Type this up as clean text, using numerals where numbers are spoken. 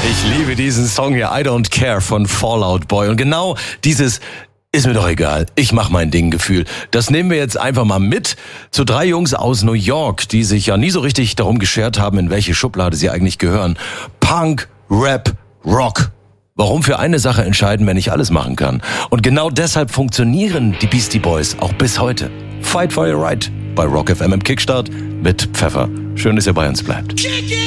Ich liebe diesen Song hier, I Don't Care von Fall Out Boy. Und genau dieses ist mir doch egal, ich mach mein Ding Gefühl. Das nehmen wir jetzt einfach mal mit zu 3 Jungs aus New York, die sich ja nie so richtig darum geschert haben, in welche Schublade sie eigentlich gehören. Punk, Rap, Rock. Warum für eine Sache entscheiden, wenn ich alles machen kann? Und genau deshalb funktionieren die Beastie Boys auch bis heute. Fight for your right bei Rock FM im Kickstart mit Pfeffer. Schön, dass ihr bei uns bleibt.